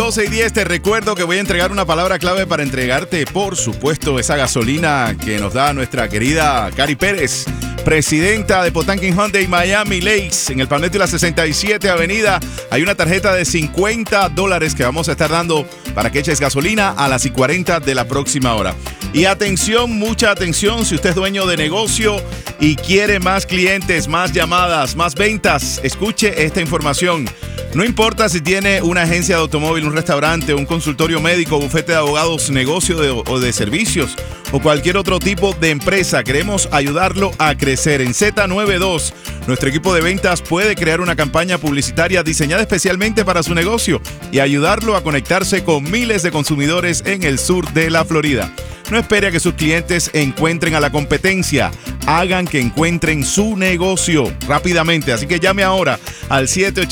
12:10, te recuerdo que voy a entregar una palabra clave para entregarte, por supuesto, esa gasolina que nos da nuestra querida Cari Pérez, presidenta de Potanquin Hyundai Miami Lakes, en el Palmetto y la 67 Avenida. Hay una tarjeta de $50 que vamos a estar dando para que eches gasolina a las 40 de la próxima hora. Y atención, mucha atención, si usted es dueño de negocio y quiere más clientes, más llamadas, más ventas, escuche esta información. No importa si tiene una agencia de automóvil, un restaurante, un consultorio médico, bufete de abogados, negocio o de servicios o cualquier otro tipo de empresa, queremos ayudarlo a crecer. En Z92, nuestro equipo de ventas puede crear una campaña publicitaria diseñada especialmente para su negocio y ayudarlo a conectarse con miles de consumidores en el sur de la Florida. No espere a que sus clientes encuentren a la competencia. Hagan que encuentren su negocio rápidamente. Así que llame ahora al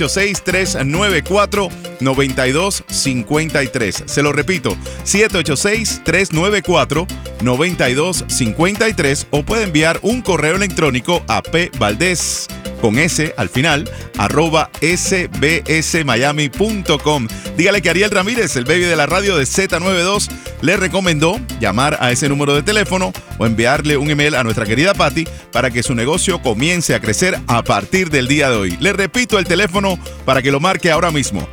786-394-9253. Se lo repito, 786-394-9253 o puede enviar un correo electrónico a pvaldez, con S al final, @sbsmiami.com. Dígale que Ariel Ramírez, el baby de la radio de Z92, le recomendó llamar a ese número de teléfono o enviarle un email a nuestra querida Patty para que su negocio comience a crecer a partir del día de hoy. Le repito el teléfono para que lo marque ahora mismo,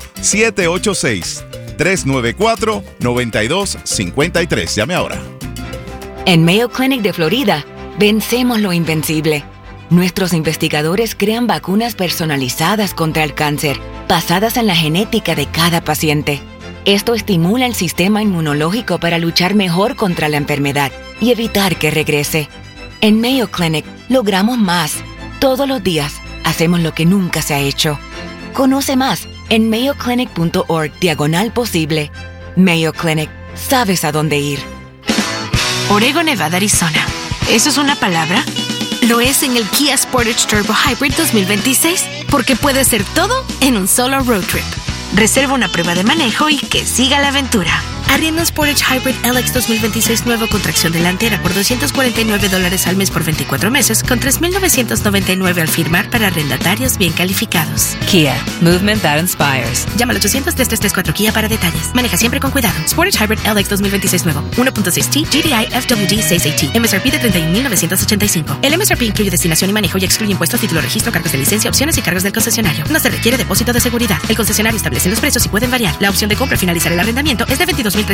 786-394-9253. Llame ahora. En Mayo Clinic de Florida, vencemos lo invencible. Nuestros investigadores crean vacunas personalizadas contra el cáncer, basadas en la genética de cada paciente. Esto estimula el sistema inmunológico para luchar mejor contra la enfermedad y evitar que regrese. En Mayo Clinic logramos más. Todos los días hacemos lo que nunca se ha hecho. Conoce más en mayoclinic.org/posible. Mayo Clinic, sabes a dónde ir. Orego, Nevada, Arizona. ¿Eso es una palabra? Lo es en el Kia Sportage Turbo Hybrid 2026, porque puede ser todo en un solo road trip. Reserva una prueba de manejo y que siga la aventura. Arrienda un Sportage Hybrid LX 2026 nuevo con tracción delantera por $249 al mes por 24 meses, con $3,999 al firmar para arrendatarios bien calificados. Kia, movement that inspires. Llama al 800-3334 Kia para detalles. Maneja siempre con cuidado. Sportage Hybrid LX 2026 nuevo, 1.6T, GDI FWD 6AT, MSRP de $31,985. El MSRP incluye destinación y manejo y excluye impuestos, título, registro, cargos de licencia, opciones y cargos del concesionario. No se requiere depósito de seguridad. El concesionario establece los precios y pueden variar. La opción de compra al finalizar el arrendamiento es de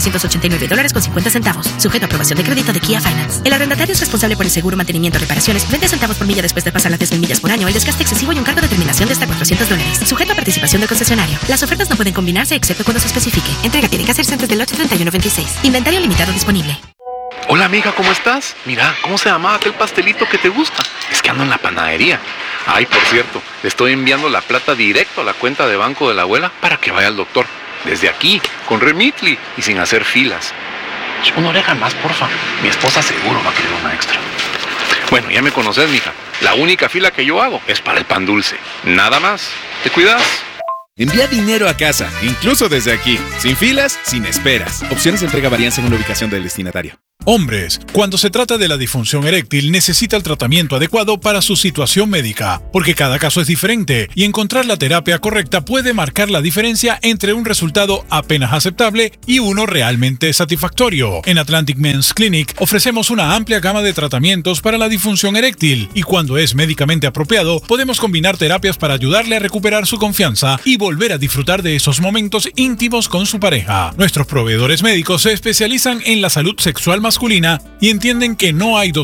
$22,389.50, sujeto a aprobación de crédito de Kia Finance. El arrendatario es responsable por el seguro, mantenimiento, reparaciones, 20 centavos por milla después de pasar las 10,000 millas por año, el desgaste excesivo y un cargo de terminación de hasta $400, sujeto a participación del concesionario. Las ofertas no pueden combinarse excepto cuando se especifique. Entrega tiene que hacerse antes del 8/31/26. Inventario limitado disponible. Hola amiga, ¿cómo estás? Mira, ¿cómo se llamaba aquel pastelito que te gusta? Es que ando en la panadería. Ay, por cierto, le estoy enviando la plata directo a la cuenta de banco de la abuela para que vaya al doctor. Desde aquí, con Remitly y sin hacer filas. Una oreja más, porfa. Mi esposa seguro va a querer una extra. Bueno, ya me conoces, mija. La única fila que yo hago es para el pan dulce. Nada más. ¿Te cuidas? Envía dinero a casa, incluso desde aquí. Sin filas, sin esperas. Opciones de entrega varían según la ubicación del destinatario. Hombres, cuando se trata de la disfunción eréctil, necesita el tratamiento adecuado para su situación médica, porque cada caso es diferente y encontrar la terapia correcta puede marcar la diferencia entre un resultado apenas aceptable y uno realmente satisfactorio. En Atlantic Men's Clinic ofrecemos una amplia gama de tratamientos para la disfunción eréctil y cuando es médicamente apropiado, podemos combinar terapias para ayudarle a recuperar su confianza y volver a disfrutar de esos momentos íntimos con su pareja. Nuestros proveedores médicos se especializan en la salud sexual masculina y entienden que no hay dos